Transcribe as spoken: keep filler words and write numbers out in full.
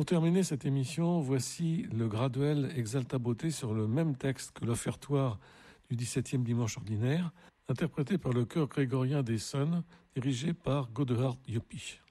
Pour terminer cette émission, voici le graduel Exalta Beauté sur le même texte que l'offertoire du dix-septième dimanche ordinaire, interprété par le chœur grégorien d'Essonne, dirigé par Godehard Joppich.